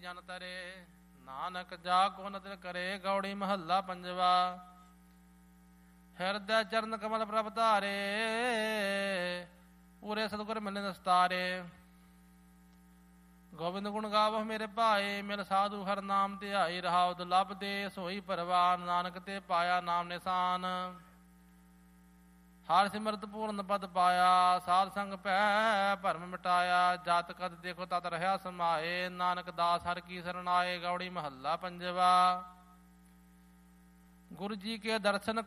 ਜਨ ਤਰੇ। ਨਾਨਕ ਜਾ ਕੋ ਨਦਰ ਕਰੇ। ਗੌੜੀ ਮਹੱਲਾ ਪੰਜਵਾ। ਹਿਰਦੈ ਚਰਨ ਕਮਲ ਪ੍ਰਭ ਧਾਰੇ। ਪੂਰੇ ਸਤਿਗੁਰ ਮਿਲਨ ਦਸਤਾਰੇ। ਗੋਬਿੰਦ ਗੁਣ ਗਾਵਹੁ ਮੇਰੇ ਭਾਏ। ਮਿਲ ਸਾਧੂ ਹਰ ਨਾਮ ਧਿਆਈ। ਰਹਾਉ ਦੁਲਭ ਦੇ ਸੋਈ ਪਰਵਾਨ। ਨਾਨਕ ਤੇ ਪਾਇਆ ਨਾਮ ਨਿਸ਼ਾਨ। ਹਰ ਸਿਮਰਤ ਪੂਰਨ ਪਦ ਪਾਇਆ। ਸਾਧ ਸੰਗ ਪੈ ਭਰਮ ਮਿਟਾਇਆ। ਜਤ ਕਦ ਦੇਖੋ ਤਤ ਰਹਾ ਸਮਾਏ। ਨਾਨਕ ਦਾਸ ਹਰ ਕੀ ਸਰਣ ਆਏ। ਗੌੜੀ ਮਹੱਲਾ ਪੰਜਵਾ। ਗੁਰੂ ਜੀ ਕੇ ਦਰਸ਼ਨ